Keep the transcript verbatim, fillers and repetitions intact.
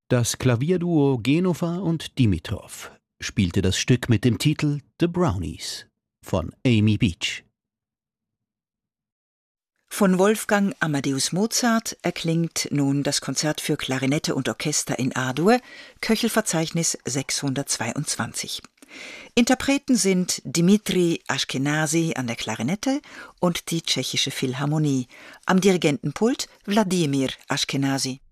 Das Klavierduo Genova und Dimitrov spielte das Stück mit dem Titel The Brownies von Amy Beach. Von Wolfgang Amadeus Mozart erklingt nun das Konzert für Klarinette und Orchester in A-Dur, Köchelverzeichnis sechshundertzweiundzwanzig. Interpreten sind Dimitri Aschkenasi an der Klarinette und die Tschechische Philharmonie. Am Dirigentenpult Wladimir Aschkenasi.